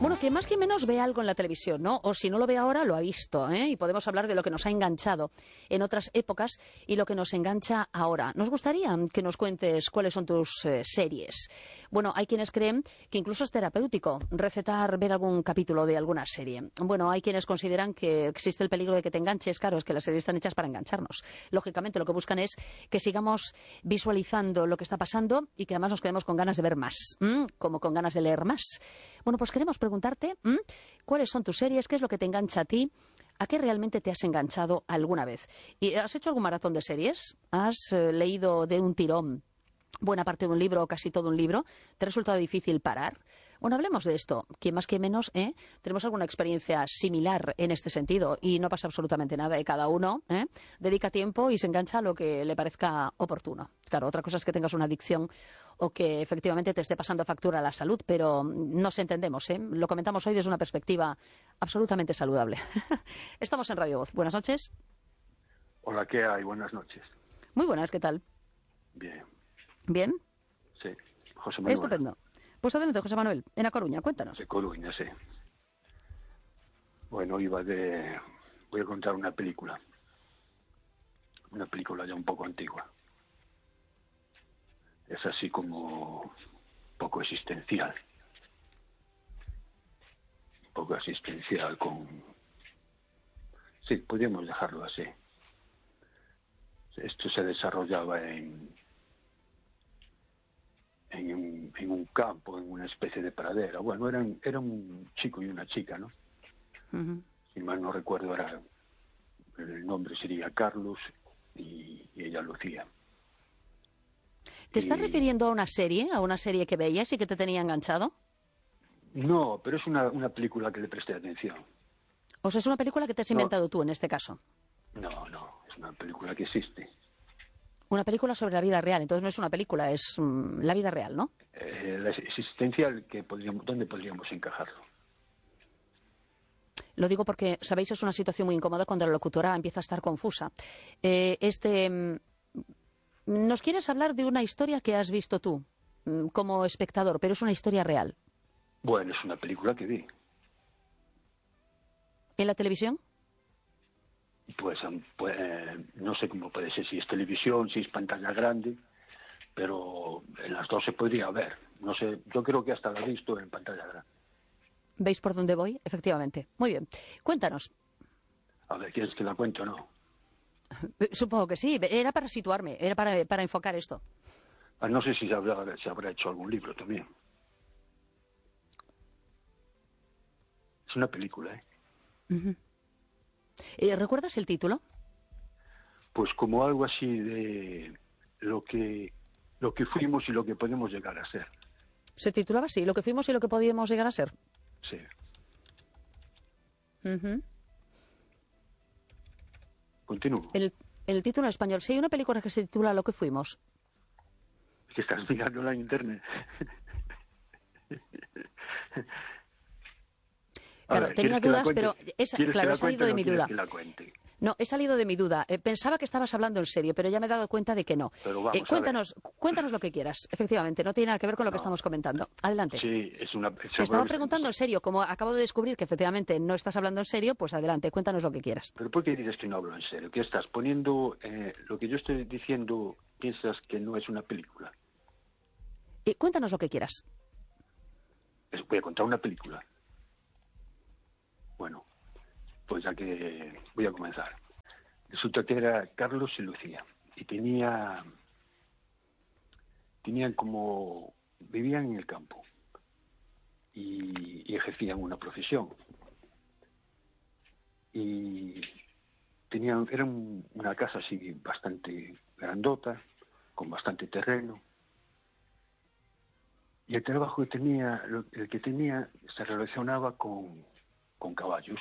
Bueno, que más que menos ve algo en la televisión, ¿no? O si no lo ve ahora, lo ha visto, ¿eh? Y podemos hablar de lo que nos ha enganchado en otras épocas y lo que nos engancha ahora. Nos gustaría que nos cuentes cuáles son tus series. Bueno, hay quienes creen que incluso es terapéutico recetar ver algún capítulo de alguna serie. Bueno, hay quienes consideran que existe el peligro de que te enganches. Claro, es que las series están hechas para engancharnos. Lógicamente, lo que buscan es que sigamos visualizando lo que está pasando y que además nos quedemos con ganas de ver más, como con ganas de leer más. Bueno, pues queremos preguntarte cuáles son tus series, qué es lo que te engancha a ti, a qué realmente te has enganchado alguna vez. ¿Y has hecho algún maratón de series? ¿Has leído de un tirón buena parte de un libro o casi todo un libro? ¿Te ha resultado difícil parar? Bueno, hablemos de esto, que más que menos tenemos alguna experiencia similar en este sentido y no pasa absolutamente nada y cada uno dedica tiempo y se engancha a lo que le parezca oportuno. Claro, otra cosa es que tengas una adicción o que efectivamente te esté pasando factura a la salud, pero nos entendemos, lo comentamos hoy desde una perspectiva absolutamente saludable. Estamos en Radio Voz. Buenas noches. Hola, ¿qué hay? Buenas noches. Muy buenas, ¿qué tal? Bien. ¿Bien? Sí, José Manuel. Estupendo. Pues adelante, José Manuel, en A Coruña, cuéntanos. De Coruña, sí. Bueno, voy a contar una película ya un poco antigua. Es así como un poco existencial. Un poco existencial Sí, podríamos dejarlo así. Esto se desarrollaba en un campo, en una especie de pradera. Bueno, era un chico y una chica, ¿no? Uh-huh. Si mal no recuerdo, el nombre sería Carlos y ella Lucía. ¿Te estás refiriendo a una serie que veías y que te tenía enganchado? No, pero es una película que le presté atención. O sea, es una película que te has inventado tú en este caso. No, es una película que existe. Una película sobre la vida real, entonces no es una película, es la vida real, ¿no? La existencial, ¿dónde podríamos encajarlo? Lo digo porque, sabéis, es una situación muy incómoda cuando la locutora empieza a estar confusa. Nos quieres hablar de una historia que has visto tú, como espectador, pero es una historia real. Bueno, es una película que vi. ¿En la televisión? Pues no sé cómo puede ser, si es televisión, si es pantalla grande, pero en las dos se podría ver. No sé, yo creo que hasta la he visto en pantalla grande. ¿Veis por dónde voy? Efectivamente. Muy bien. Cuéntanos. A ver, ¿quieres que la cuente o no? Supongo que sí. Era para situarme, era para enfocar esto. No sé si se habrá hecho algún libro también. Es una película, ¿eh? Uh-huh. ¿Recuerdas el título? Pues como algo así de lo que fuimos y lo que podemos llegar a ser. ¿Se titulaba así? ¿Lo que fuimos y lo que podíamos llegar a ser? Sí. Uh-huh. Continúo. El título en español. Sí, hay una película que se titula Lo que fuimos. Es que estás mirándola en internet. Claro, ver, tenía dudas, pero he salido de mi duda. No, he salido de mi duda. Pensaba que estabas hablando en serio, pero ya me he dado cuenta de que no. Cuéntanos lo que quieras. Efectivamente, no tiene nada que ver con lo que estamos comentando. Adelante. Sí, Te estaba preguntando en serio. Como acabo de descubrir que efectivamente no estás hablando en serio, pues adelante, cuéntanos lo que quieras. ¿Pero por qué dices que no hablo en serio? ¿Qué estás poniendo? Lo que yo estoy diciendo, ¿piensas que no es una película? Cuéntanos lo que quieras. Voy a contar una película. Bueno, pues ya que voy a comenzar. Resulta que era Carlos y Lucía. Y vivían en el campo. Y ejercían una profesión. Y eran una casa así bastante grandota, con bastante terreno. Y el trabajo el que tenía se relacionaba con caballos.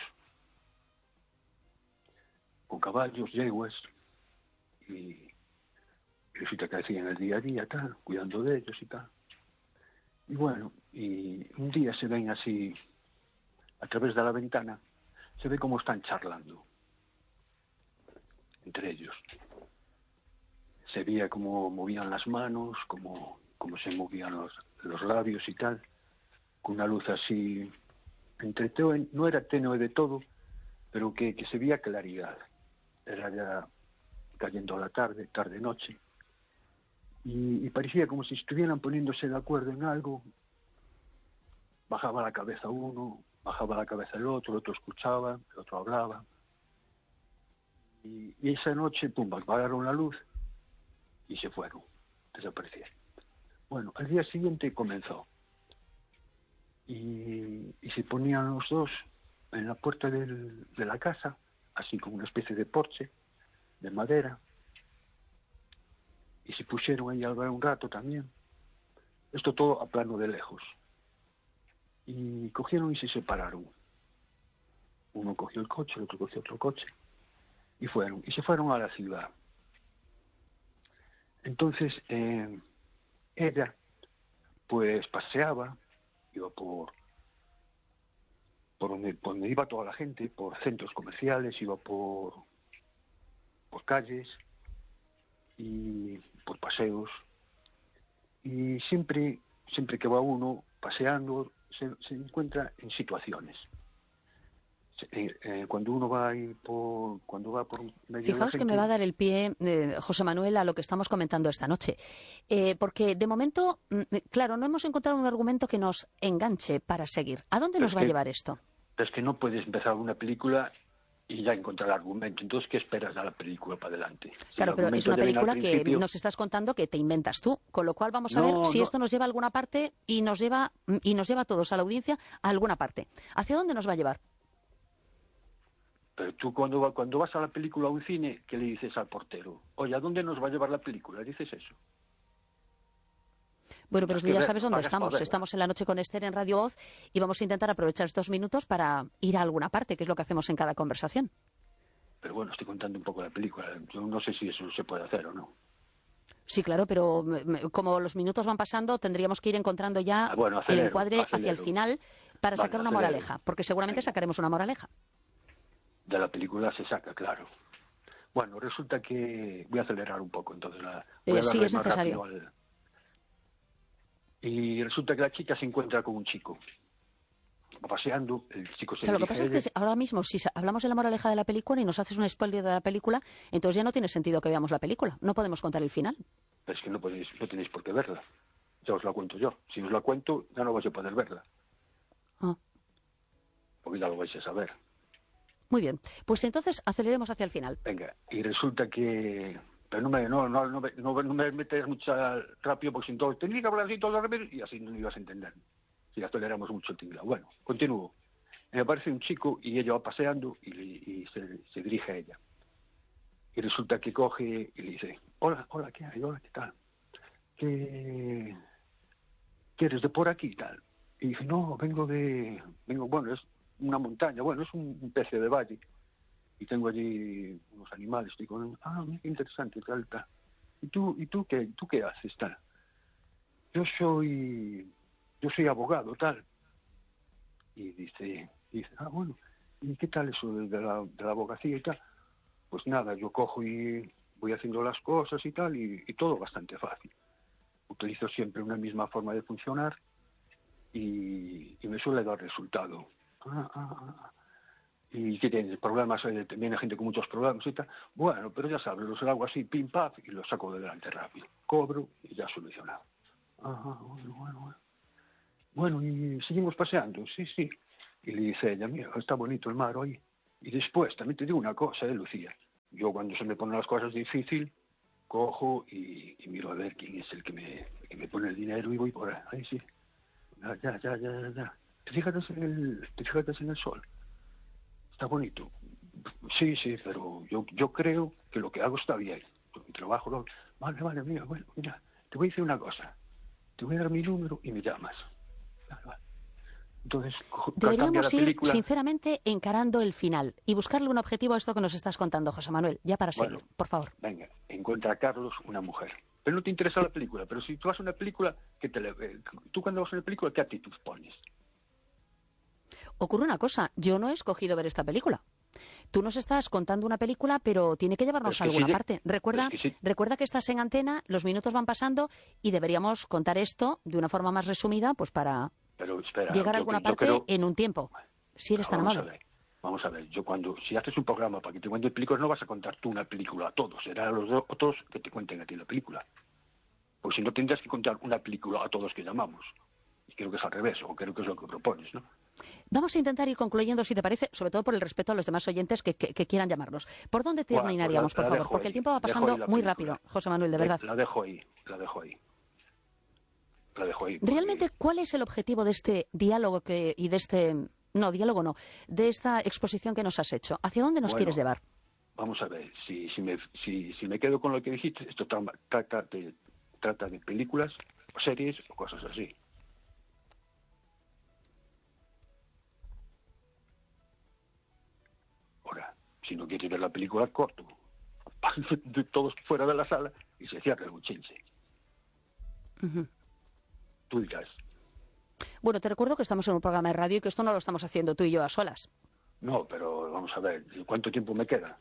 Con caballos, yeguas, y resulta que hacían el día a día, tal, cuidando de ellos y tal. Y bueno, y un día se ven así, a través de la ventana, se ve cómo están charlando entre ellos. Se veía cómo movían las manos, cómo se movían los labios y tal, con una luz así no era tenue de todo, pero que se veía claridad. Era ya cayendo la tarde-noche. Y parecía como si estuvieran poniéndose de acuerdo en algo. Bajaba la cabeza uno, bajaba la cabeza el otro escuchaba, el otro hablaba. Y esa noche, pum, apagaron la luz y se fueron, desaparecieron. Bueno, al día siguiente comenzó. Y se ponían los dos en la puerta de la casa, así como una especie de porche de madera. Y se pusieron ahí a hablar un rato también. Esto todo a plano de lejos. Y cogieron y se separaron. Uno cogió el coche, el otro cogió otro coche. Y se fueron a la ciudad. Entonces, ella, pues paseaba, iba por donde iba toda la gente, por centros comerciales, iba por calles y por paseos. Y siempre que va uno paseando, se encuentra en situaciones. Cuando uno va por medio de la Fijaos que me va a dar el pie, José Manuel, a lo que estamos comentando esta noche. Porque de momento, claro, no hemos encontrado un argumento que nos enganche para seguir. ¿A dónde nos va a llevar esto? Es que no puedes empezar una película y ya encontrar argumento. Entonces, ¿qué esperas de la película para adelante? Claro, pero es una película que nos estás contando que te inventas tú. Con lo cual vamos a ver si esto nos lleva a alguna parte y nos lleva a todos, a la audiencia, a alguna parte. ¿Hacia dónde nos va a llevar? Pero tú cuando vas a la película a un cine, ¿qué le dices al portero? Oye, ¿a dónde nos va a llevar la película? ¿Dices eso? Bueno, pero tú ya sabes dónde estamos. Estamos en La Noche con Esther en Radio Voz y vamos a intentar aprovechar estos minutos para ir a alguna parte, que es lo que hacemos en cada conversación. Pero bueno, estoy contando un poco la película. Yo no sé si eso se puede hacer o no. Sí, claro, pero como los minutos van pasando, tendríamos que ir encontrando ya el encuadre hacia el final para sacar una moraleja, porque seguramente sacaremos una moraleja. De la película se saca, claro. Bueno, resulta que voy a acelerar un poco, entonces sí, es necesario. Y resulta que la chica se encuentra con un chico. Va paseando, el chico se dirige a ella. Lo que pasa es que ahora mismo, si hablamos de la moraleja de la película y nos haces un spoiler de la película, entonces ya no tiene sentido que veamos la película. No podemos contar el final. Pero es que no tenéis por qué verla. Ya os la cuento yo. Si os la cuento, ya no vais a poder verla. Porque ya lo vais a saber. Muy bien, pues entonces aceleremos hacia el final. Venga, y resulta que... Pero no me metes mucho rápido, porque si entonces tenía que hablar así todo rápido y así no ibas a entender. Si aceleramos mucho el tinglado. Bueno, continúo. Me aparece un chico y ella va paseando y se dirige a ella. Y resulta que coge y le dice, hola, ¿qué hay? Hola, ¿qué tal? ¿Qué eres de por aquí y tal? Y dice, no, bueno, es una montaña, bueno, es una especie de valle. Y tengo allí unos animales. Digo, mira qué interesante, tal. ¿Y tú qué haces, tal? Yo soy abogado, tal. Y dice, bueno, ¿y qué tal eso de la abogacía y tal? Pues nada, yo cojo y voy haciendo las cosas y tal, y todo bastante fácil. Utilizo siempre una misma forma de funcionar y me suele dar resultado. ¿Y qué tienes? ¿Problemas? Viene gente con muchos problemas y tal. Bueno, pero ya sabes, los hago así, pim, pam, y los saco de delante rápido. Cobro y ya solucionado. Bueno. Bueno, y seguimos paseando, sí. Y le dice ella, mira, está bonito el mar hoy. Y después, también te digo una cosa, Lucía. Yo cuando se me ponen las cosas difíciles, cojo y miro a ver quién es el que me pone el dinero y voy por ahí, sí. Ya. ¿Te fijas en el sol? Está bonito. Sí, pero yo creo que lo que hago está bien. Mi trabajo, vale, mira, bueno, mira, te voy a decir una cosa. Te voy a dar mi número y me llamas. Vale. Entonces, deberíamos ir, sinceramente, encarando el final y buscarle un objetivo a esto que nos estás contando, José Manuel, ya para seguir, por favor. Venga, encuentra a Carlos una mujer. Pero no te interesa la película, pero si tú vas a una película, tú cuando vas a una película, ¿qué actitud pones? Ocurre una cosa, yo no he escogido ver esta película. Tú nos estás contando una película, pero tiene que llevarnos a alguna parte. Recuerda que estás en antena, los minutos van pasando y deberíamos contar esto de una forma más resumida, pues para llegar a alguna parte en un tiempo. si eres tan amable. Vamos a ver, si haces un programa para que te cuenten películas, no vas a contar tú una película a todos, serán los otros que te cuenten a ti la película. Pues si no, tendrás que contar una película a todos que llamamos. Y creo que es al revés, o creo que es lo que propones, ¿no? Vamos a intentar ir concluyendo, si te parece, sobre todo por el respeto a los demás oyentes que quieran llamarnos. ¿Por dónde terminaríamos, por favor? Porque el tiempo va pasando muy rápido, José Manuel, de verdad. La dejo ahí. Realmente, ¿cuál es el objetivo de este diálogo y de este... No, diálogo no. De esta exposición que nos has hecho? ¿Hacia dónde nos quieres llevar? Vamos a ver, si me quedo con lo que dijiste, esto trata de películas, series o cosas así. Ahora, si no quieres ver la película, corto. Todos fuera de la sala y se cierra el buchinche. Tú dirás. Bueno, te recuerdo que estamos en un programa de radio y que esto no lo estamos haciendo tú y yo a solas. No, pero vamos a ver, ¿cuánto tiempo me queda?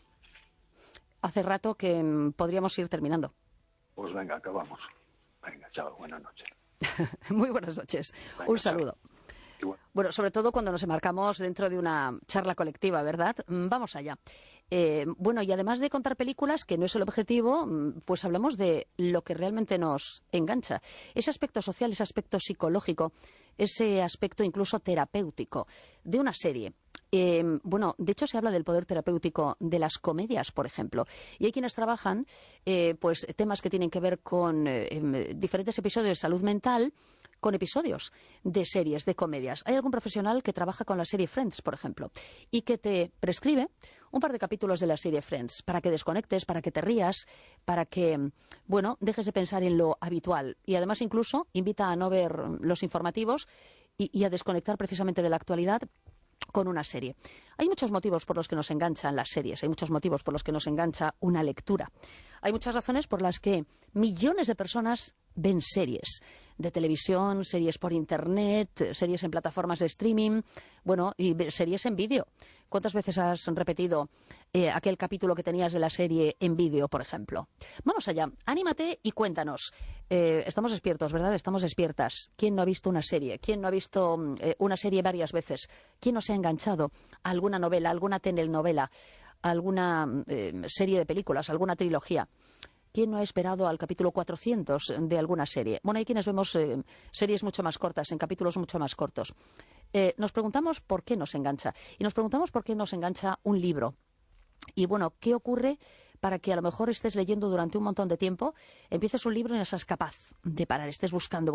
Hace rato que podríamos ir terminando. Pues venga, acabamos. Venga, chao, buenas noches. Muy buenas noches. Venga, un saludo. Bueno, sobre todo cuando nos enmarcamos dentro de una charla colectiva, ¿verdad? Vamos allá. Bueno, y además de contar películas, que no es el objetivo, pues hablamos de lo que realmente nos engancha. Ese aspecto social, ese aspecto psicológico, ese aspecto incluso terapéutico de una serie. Bueno, de hecho se habla del poder terapéutico de las comedias, por ejemplo. Y hay quienes trabajan pues temas que tienen que ver con diferentes episodios de salud mental, con episodios de series, de comedias. Hay algún profesional que trabaja con la serie Friends, por ejemplo, y que te prescribe un par de capítulos de la serie Friends para que desconectes, para que te rías, para que, bueno, dejes de pensar en lo habitual. Y además incluso invita a no ver los informativos y a desconectar precisamente de la actualidad con una serie. Hay muchos motivos por los que nos enganchan las series, hay muchos motivos por los que nos engancha una lectura. Hay muchas razones por las que millones de personas ven series de televisión, series por internet, series en plataformas de streaming, bueno, y series en vídeo. ¿Cuántas veces has repetido aquel capítulo que tenías de la serie en vídeo, por ejemplo? Vamos allá, anímate y cuéntanos. Estamos despiertos, ¿verdad? Estamos despiertas. ¿Quién no ha visto una serie? ¿Quién no ha visto una serie varias veces? ¿Quién no se ha enganchado a alguna novela, alguna telenovela, alguna serie de películas, alguna trilogía? ¿Quién no ha esperado al capítulo 400 de alguna serie? Bueno, hay quienes vemos series mucho más cortas, en capítulos mucho más cortos. Nos preguntamos por qué nos engancha. Y nos preguntamos por qué nos engancha un libro. Y bueno, ¿qué ocurre para que a lo mejor estés leyendo durante un montón de tiempo, empieces un libro y no seas capaz de parar, estés buscando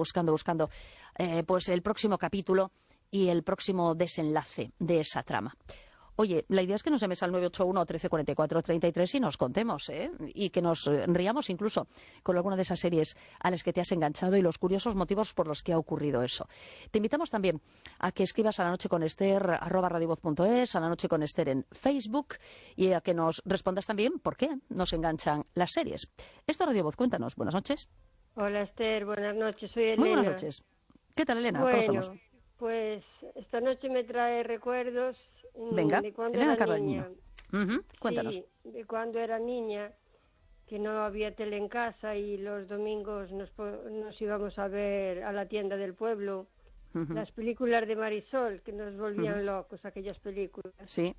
pues el próximo capítulo y el próximo desenlace de esa trama? Oye, la idea es que nos llames al 981-1344-33 y nos contemos, y que nos riamos incluso con alguna de esas series a las que te has enganchado y los curiosos motivos por los que ha ocurrido eso. Te invitamos también a que escribas a la noche con Ester @radiovoz.es, a la noche con Ester en Facebook, y a que nos respondas también por qué nos enganchan las series. Esto es Radio Voz, cuéntanos. Buenas noches. Hola Ester, buenas noches, soy Elena. Muy buenas noches. ¿Qué tal, Elena? Bueno, ¿Cómo estamos? Pues esta noche me trae recuerdos. Venga, de cuando Elena era Carreño. Cuéntanos. Sí, de cuando era niña, que no había tele en casa y los domingos nos íbamos a ver a la tienda del pueblo las películas de Marisol, que nos volvían locos aquellas películas. Sí.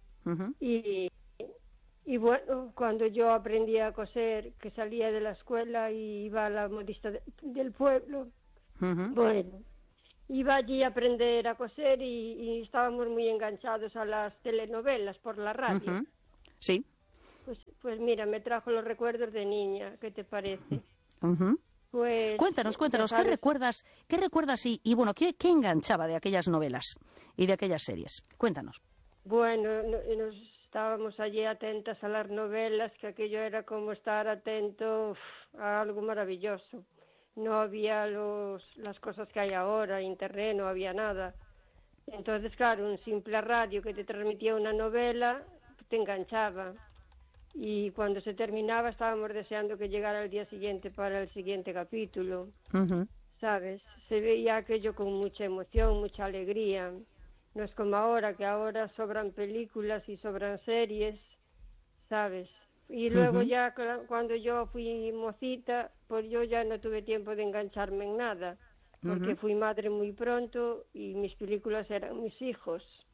Y bueno, cuando yo aprendí a coser, que salía de la escuela y iba a la modista del pueblo, bueno, iba allí a aprender a coser y estábamos muy enganchados a las telenovelas por la radio. Sí. Pues mira, me trajo los recuerdos de niña, ¿qué te parece? Pues Cuéntanos, ¿qué recuerdas y bueno, qué enganchaba de aquellas novelas y de aquellas series? Cuéntanos. Bueno, nos estábamos allí atentas a las novelas, que aquello era como estar atento a algo maravilloso. No había las cosas que hay ahora, internet, no había nada. Entonces, claro, un simple radio que te transmitía una novela te enganchaba. Y cuando se terminaba estábamos deseando que llegara el día siguiente para el siguiente capítulo. ¿Sabes? Se veía aquello con mucha emoción, mucha alegría. No es como ahora, que ahora sobran películas y sobran series, ¿sabes? Y luego ya cuando yo fui mocita, pues yo ya no tuve tiempo de engancharme en nada, porque fui madre muy pronto y mis películas eran mis hijos.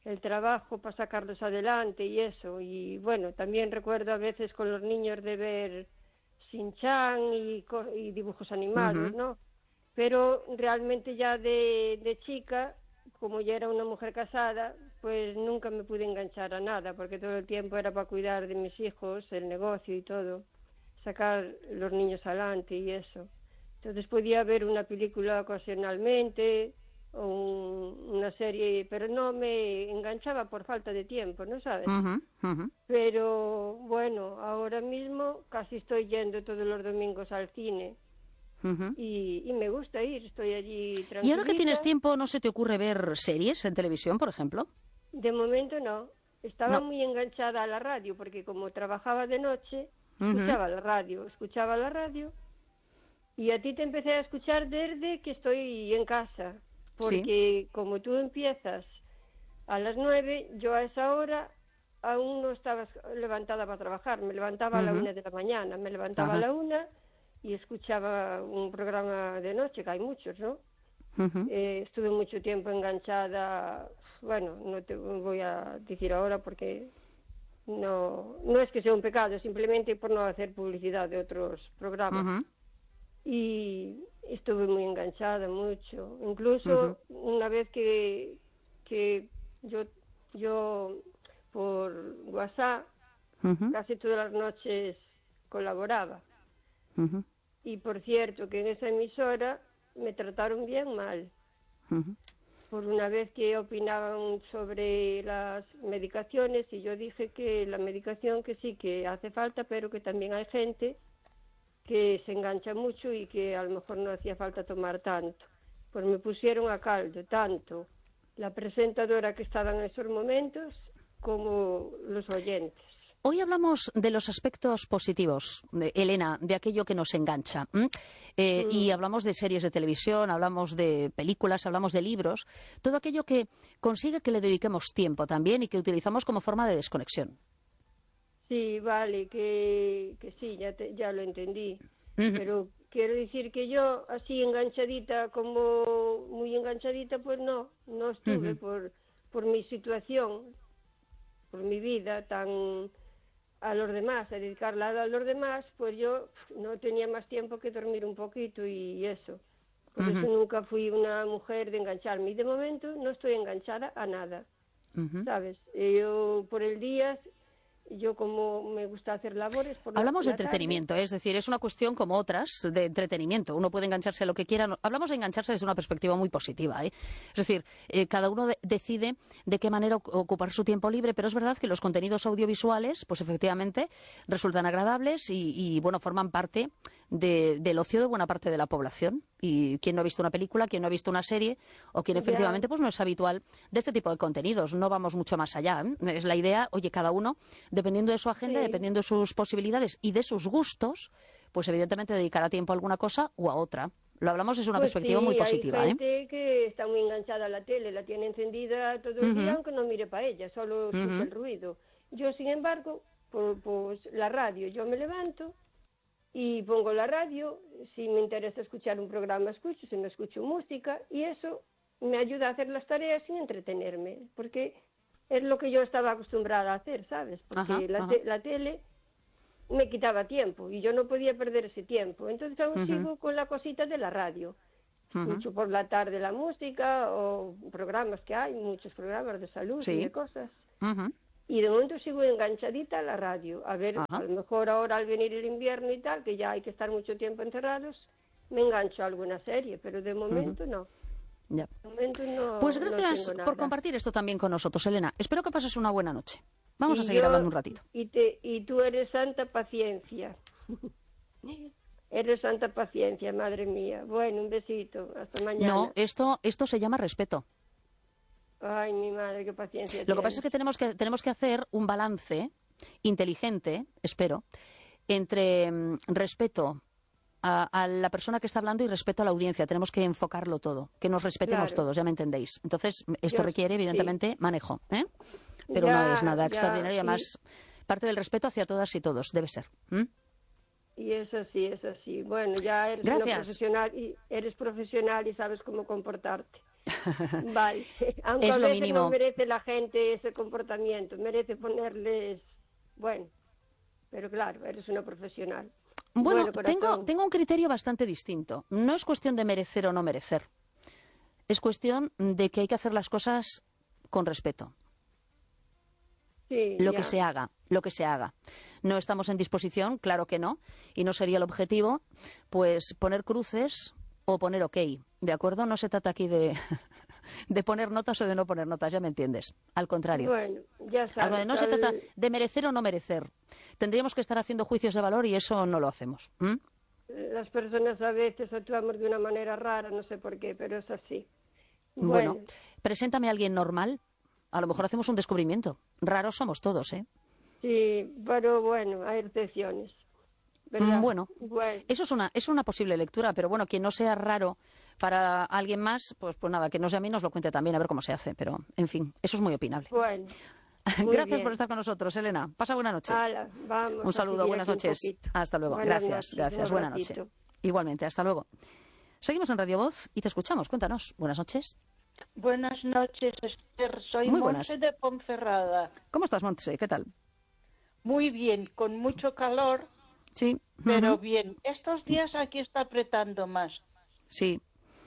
el trabajo para sacarlos adelante y eso. Y bueno, también recuerdo a veces con los niños de ver Shin-Chan y dibujos animados, ¿no? Pero realmente ya de chica, como ya era una mujer casada, pues nunca me pude enganchar a nada, porque todo el tiempo era para cuidar de mis hijos, el negocio y todo, sacar los niños adelante y eso. Entonces podía ver una película ocasionalmente o una serie, pero no me enganchaba por falta de tiempo, ¿no sabes? Pero bueno, ahora mismo casi estoy yendo todos los domingos al cine. Y me gusta ir, estoy allí tranquilita. ¿Y ahora que tienes tiempo, no se te ocurre ver series en televisión, por ejemplo? De momento no. Estaba muy enganchada a la radio, porque como trabajaba de noche, escuchaba la radio, y a ti te empecé a escuchar desde que estoy en casa, porque como tú empiezas a las 9, yo a esa hora aún no estaba levantada para trabajar, me levantaba a la 1 de la mañana, me levantaba a la 1 y escuchaba un programa de noche, que hay muchos, ¿no? Estuve mucho tiempo enganchada, bueno, no te voy a decir ahora porque no es que sea un pecado, simplemente por no hacer publicidad de otros programas. Y estuve muy enganchada mucho. Incluso una vez que yo por WhatsApp casi todas las noches colaboraba. Y por cierto que en esa emisora me trataron bien mal. Por una vez que opinaban sobre las medicaciones y yo dije que la medicación que sí que hace falta, pero que también hay gente que se engancha mucho y que a lo mejor no hacía falta tomar tanto. Pues me pusieron a caldo tanto la presentadora que estaba en esos momentos como los oyentes. Hoy hablamos de los aspectos positivos, Elena, de aquello que nos engancha. Y hablamos de series de televisión, hablamos de películas, hablamos de libros, todo aquello que consigue que le dediquemos tiempo también y que utilizamos como forma de desconexión. Sí, vale, que sí, ya lo entendí. Pero quiero decir que yo, así enganchadita, como muy enganchadita, pues no estuve por mi situación, por mi vida tan a los demás, a dedicarla a los demás, pues yo no tenía más tiempo que dormir un poquito y eso. Por eso nunca fui una mujer de engancharme. Y de momento no estoy enganchada a nada, ¿sabes? Yo por el día, yo como me gusta hacer labores... Hablamos de entretenimiento, es decir, es una cuestión como otras de entretenimiento. Uno puede engancharse a lo que quiera. Hablamos de engancharse desde una perspectiva muy positiva, ¿eh? Es decir, cada uno decide de qué manera ocupar su tiempo libre, pero es verdad que los contenidos audiovisuales, pues efectivamente, resultan agradables y bueno, forman parte del ocio de buena parte de la población. Y quien no ha visto una película, quien no ha visto una serie, o quien efectivamente pues no es habitual de este tipo de contenidos. No vamos mucho más allá, ¿eh? Es la idea, oye, cada uno, dependiendo de su agenda, dependiendo de sus posibilidades y de sus gustos, pues evidentemente dedicará tiempo a alguna cosa o a otra. Lo hablamos desde una perspectiva muy positiva. Hay gente que está muy enganchada a la tele, la tiene encendida todo el día, aunque no mire para ella, solo escucha el ruido. Yo, sin embargo, pues la radio, yo me levanto y pongo la radio, si me interesa escuchar un programa escucho, si no escucho música, y eso me ayuda a hacer las tareas sin entretenerme, porque es lo que yo estaba acostumbrada a hacer, ¿sabes? Porque la tele me quitaba tiempo y yo no podía perder ese tiempo. Entonces aún sigo con la cosita de la radio. Escucho por la tarde la música o programas que hay, muchos programas de salud y de cosas. Y de momento sigo enganchadita a la radio. A ver, a lo mejor ahora al venir el invierno y tal, que ya hay que estar mucho tiempo encerrados, me engancho a alguna serie, pero de momento no. Ya. De momento no. Pues gracias por compartir esto también con nosotros, Elena. Espero que pases una buena noche. Vamos a seguir hablando un ratito. Y tú eres santa paciencia. Eres santa paciencia, madre mía. Bueno, un besito. Hasta mañana. No, esto se llama respeto. Ay, mi madre, qué paciencia. Lo que pasa es que tenemos que hacer un balance inteligente, espero, entre respeto a la persona que está hablando y respeto a la audiencia. Tenemos que enfocarlo todo, que nos respetemos todos, ya me entendéis. Entonces, esto requiere, evidentemente, manejo, ¿eh? Pero no es nada extraordinario. Además, parte del respeto hacia todas y todos, debe ser. Y es así. Bueno, ya eres una profesional y sabes cómo comportarte. Vale, aunque Es a lo veces mínimo. no merece la gente ese comportamiento, merece ponerles, bueno, pero claro, eres una profesional. Bueno, Corazón, tengo un criterio bastante distinto. No es cuestión de merecer o no merecer. Es cuestión de que hay que hacer las cosas con respeto. sí, Lo ya. que se haga, lo que se haga. No estamos en disposición, claro que no, y no sería el objetivo, pues poner cruces o poner ok, ¿de acuerdo? No se trata aquí de, de poner notas o de no poner notas, ya me entiendes. Al contrario. Bueno, ya sabes, No se trata de merecer o no merecer. Tendríamos que estar haciendo juicios de valor y eso no lo hacemos. las personas a veces actuamos de una manera rara, no sé por qué, pero es así. Bueno, preséntame a alguien normal. A lo mejor hacemos un descubrimiento. Raros somos todos, ¿eh? Sí, pero bueno, hay excepciones, ¿verdad? Bueno, eso es una posible lectura, pero bueno, quien no sea raro para alguien más, pues nada, que no sea a mí, nos lo cuente también, a ver cómo se hace. Pero, en fin, eso es muy opinable. Bueno, muy Gracias bien. por estar con nosotros, Elena. Pasa buena noche. Hala, vamos Un a saludo, seguir buenas aquí un noches. poquito. Hasta luego. Buenas Gracias, noches, gracias. un Buena noche. ratito. Igualmente, hasta luego. Seguimos en Radio Voz y te escuchamos. Cuéntanos. Buenas noches. Buenas noches, Esther. Soy Muy buenas. Monse de Ponferrada. ¿Cómo estás, Montse? ¿Qué tal? Muy bien, con mucho calor, Sí. pero Ujú. bien. Estos días aquí está apretando más. Sí.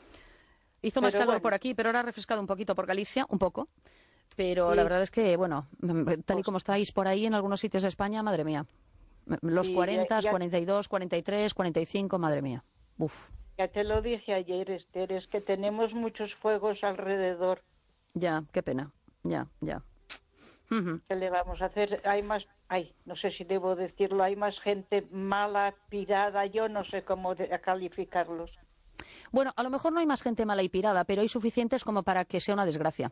Hizo más Pero calor bueno. por aquí, pero ahora ha refrescado un poquito por Galicia, un poco. Pero Sí. la verdad es que, bueno, tal y como estáis por ahí en algunos sitios de España, madre mía. Los Sí, 40, ya- 42, 43, 45, madre mía. Uf, Ya te lo dije ayer, Esther, es que tenemos muchos fuegos alrededor. ya, qué pena. Ya, ya. Ujú. ¿Qué le vamos a hacer? Hay más, no sé si debo decirlo, hay más gente mala, pirada, yo no sé cómo calificarlos. Bueno, a lo mejor no hay más gente mala y pirada, pero hay suficientes como para que sea una desgracia.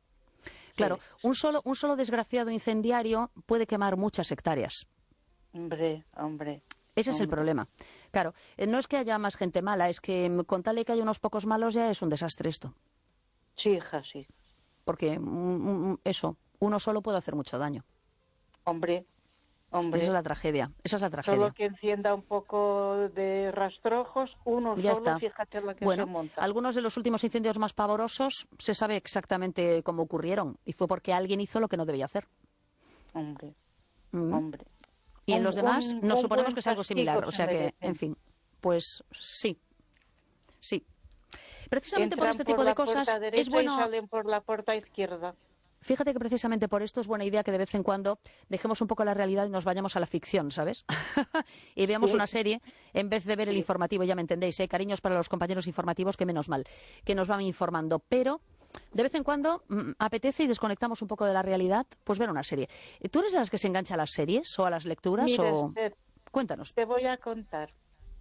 Claro, Sí. un solo desgraciado incendiario puede quemar muchas hectáreas. Hombre. Ese es el Hombre. problema. Claro, no es que haya más gente mala, es que con tal de que haya unos pocos malos ya es un desastre esto. Sí, hija, sí. Porque eso, uno solo puede hacer mucho daño. Hombre. Esa es la tragedia. Esa es la tragedia. Solo que encienda un poco de rastrojos, uno Ya solo, está. fíjate la que Bueno, se monta. algunos de los últimos incendios más pavorosos se sabe exactamente cómo ocurrieron y fue porque alguien hizo lo que no debía hacer. Hombre, Mm. hombre. Y en los demás nos suponemos buen que es algo castigo similar. se O sea que, merecen. en fin, pues sí. Sí. Precisamente por Entran este tipo por de la cosas puerta derecha es bueno. y salen por la puerta izquierda. Fíjate que precisamente por esto es buena idea que de vez en cuando dejemos un poco la realidad y nos vayamos a la ficción, ¿sabes? Y veamos Sí. una serie en vez de ver el Sí. informativo, ya me entendéis, ¿eh? Cariños para los compañeros informativos, que menos mal, que nos van informando. Pero de vez en cuando apetece y desconectamos un poco de la realidad, pues ver una serie. ¿Tú eres de las que se engancha a las series o a las lecturas? Mira, O... Esther, Cuéntanos. te voy a contar.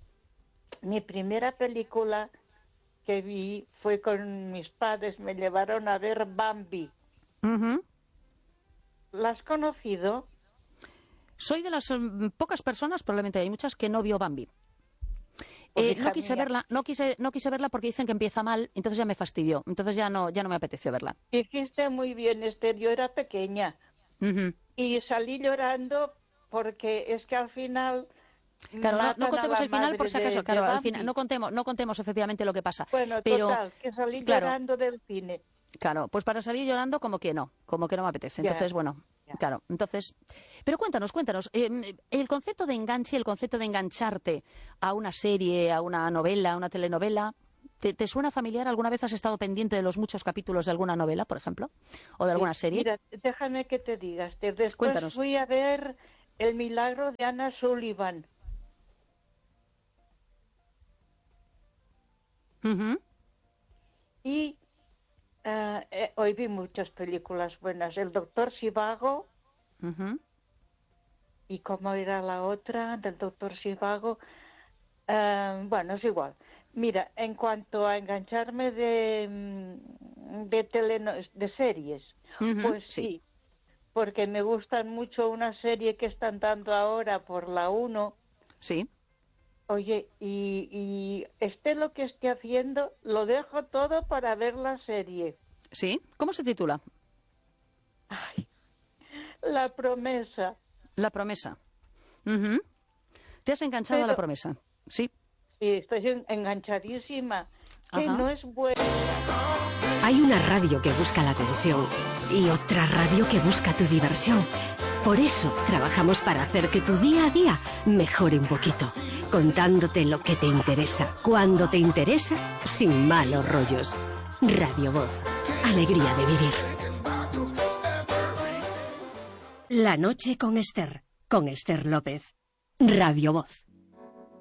Mi primera película que vi fue con mis padres, me llevaron a ver Bambi. Ujú. ¿La has conocido? Soy de las pocas personas, probablemente hay muchas, que no vio Bambi. Pues, No hija quise mía. verla, no quise verla porque dicen que empieza mal, entonces ya me fastidió, entonces ya no me apeteció verla. Hiciste muy bien, Esther, yo era pequeña. Ujú. Y salí llorando porque es que al final Claro, no matan a contemos la el final por madre si acaso, de claro, al Bambi. final no contemos efectivamente lo que pasa. Bueno, pero total, que salí claro. llorando del cine. Claro, pues para salir llorando como que no me apetece. Ya, Entonces, bueno, ya. claro, entonces, pero cuéntanos, el concepto de enganche, el concepto de engancharte a una serie, a una novela, a una telenovela, ¿te suena familiar? ¿Alguna vez has estado pendiente de los muchos capítulos de alguna novela, por ejemplo? ¿O de alguna serie? Mira, déjame que te digas. Después Cuéntanos. fui a ver El milagro de Anna Sullivan. Ujú. Y hoy vi muchas películas buenas. El doctor Zhivago. Ujú. ¿Y cómo era la otra del doctor Zhivago? Bueno, es igual. Mira, en cuanto a engancharme de series, Ujú, pues sí. sí, porque me gustan mucho una serie que están dando ahora por la 1. Sí. Oye, y esté lo que esté haciendo, lo dejo todo para ver la serie. ¿Sí? ¿Cómo se titula? Ay, La promesa. La promesa. Ujú. ¿Te has enganchado a la Pero- promesa? Sí. Sí, estoy enganchadísima. Que Ajá. no es buena. Hay una radio que busca la atención y otra radio que busca tu diversión. Por eso trabajamos para hacer que tu día a día mejore un poquito, contándote lo que te interesa, cuando te interesa, sin malos rollos. Radio Voz. Alegría de vivir. La noche con Esther López. Radio Voz.